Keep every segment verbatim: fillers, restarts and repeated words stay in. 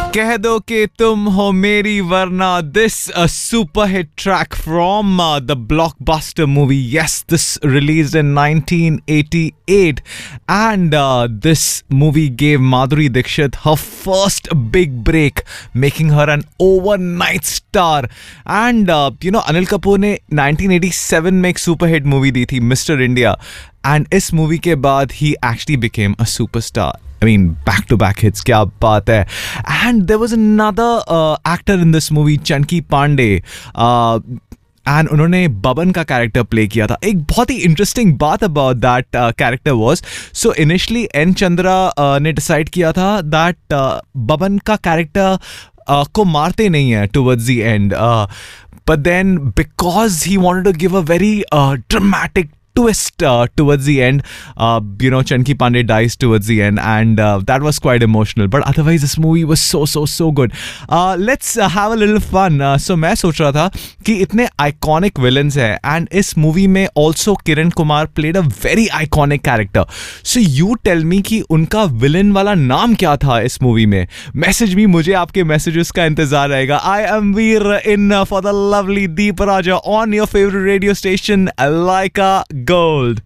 कह दो कि तुम हो मेरी वरना. This a super hit track from uh, the blockbuster movie. Yes, this released in nineteen eighty-eight, and uh, this movie gave Madhuri Dixit her first big break, making her an overnight star. And uh, you know, Anil Kapoor ने nineteen eighty-seven में एक super hit movie दी थी, Mister India, and इस movie के बाद he actually became a superstar. I mean, back-to-back hits, क्या बात है. And there was another uh, actor in this movie, Chanki Pandey. Uh, and उन्होंने बबन का कैरेक्टर प्ले किया था. एक बहुत ही इंटरेस्टिंग बात about that character was, so initially N Chandra ने डिसाइड किया था दैट बबन का कैरेक्टर uh, को मारते नहीं है towards the end, but then because he wanted to give a very dramatic twist uh, towards the end, uh, you know, Chanki Pandey dies towards the end, and uh, that was quite emotional, but otherwise this movie was so so so good. uh, let's uh, have a little fun. uh, so मैं सोच रहा था कि इतने iconic villains हैं, and इस movie में also Kiran Kumar played a very iconic character. So you tell me कि उनका villain वाला नाम क्या था इस movie में. मैसेज भी, मुझे आपके messages का इंतजार रहेगा. I am Veer in uh, for the lovely Deep Raja on your favorite radio station, Laika Gold.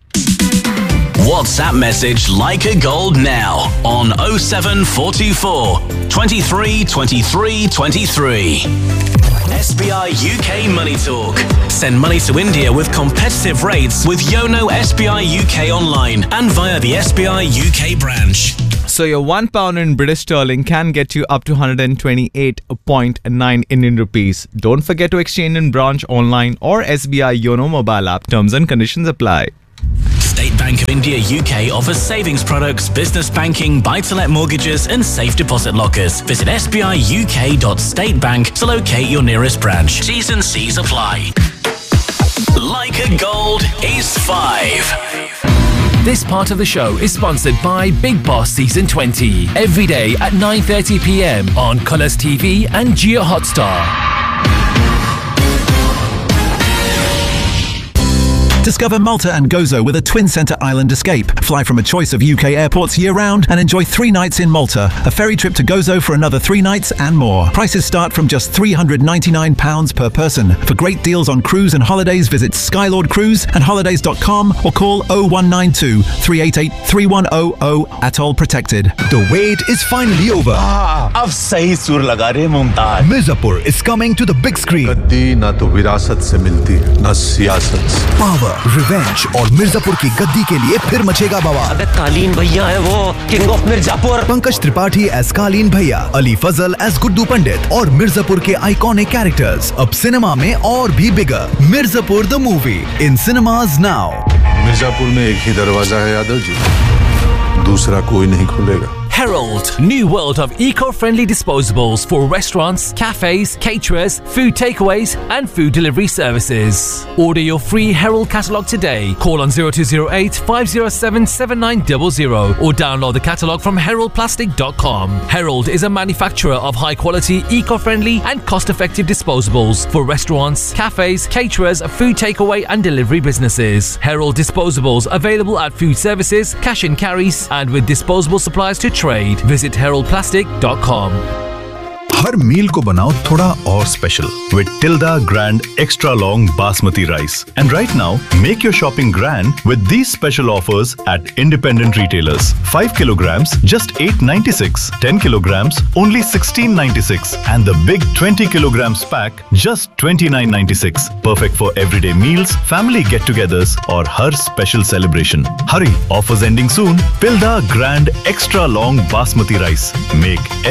WhatsApp message Laika Gold now on oh seven four two four, twenty-three twenty-three twenty-three. S B I U K Money Talk. Send money to India with competitive rates with Yono S B I U K online and via the S B I U K branch. So your one pound in British sterling can get you up to one hundred twenty-eight point nine Indian rupees. Don't forget to exchange in branch, online or S B I Yono mobile app. Terms and conditions apply. State Bank of India U K offers savings products, business banking, buy-to-let mortgages and safe deposit lockers. Visit s b i u k dot state bank to locate your nearest branch. T's and C's apply. Laika Gold is five. This part of the show is sponsored by Big Boss Season twenty. Every day at nine thirty p m on Colours T V and Jio Hotstar. Discover Malta and Gozo with a twin-centre island escape. Fly from a choice of U K airports year-round and enjoy three nights in Malta. A ferry trip to Gozo for another three nights and more. Prices start from just three hundred ninety-nine pounds per person. For great deals on cruise and holidays, visit Skylord Cruise and holidays dot com or call oh one nine two, three eight eight, three one oh oh. Atoll protected. The wait is finally over. अब सही सुर लगा रे Mumtaz. Mirzapur is coming to the big screen. गद्दी ना तो विरासत से मिलती ना सियासत से. Power, रिवेंज और मिर्जापुर की गद्दी के लिए फिर मचेगा बवाल. अबे कालीन भैया है वो, king of Mirzapur. Pankaj Tripathi as कालीन भैया, अली फजल एज गुड्डू पंडित और मिर्जापुर के आइकॉनिक कैरेक्टर्स अब सिनेमा में और भी बिगर. Mirzapur the movie in cinemas now. Mirzapur में एक ही दरवाजा है यादव जी, दूसरा कोई नहीं खुलेगा. Herald, new world of eco-friendly disposables for restaurants, cafes, caterers, food takeaways and food delivery services. Order your free Herald catalogue today. Call on zero two zero eight, five zero seven, seven nine zero zero or download the catalogue from herald plastic dot com. Herald is a manufacturer of high-quality, eco-friendly and cost-effective disposables for restaurants, cafes, caterers, food takeaway and delivery businesses. Herald disposables available at food services, cash and carries and with disposable supplies to trade. Visit herald plastic dot com. हर मील को बनाओ थोड़ा और special with Tilda Grand Extra Long Basmati Rice. And right now, make your shopping grand with these special offers at independent retailers. five kilograms, just eight ninety-six. ten kilograms, only sixteen ninety-six. And the big twenty kilograms pack, just twenty-nine ninety-six. Perfect for everyday meals, family get-togethers or har special celebration. Hurry, offers ending soon. Tilda Grand Extra Long Basmati Rice. Make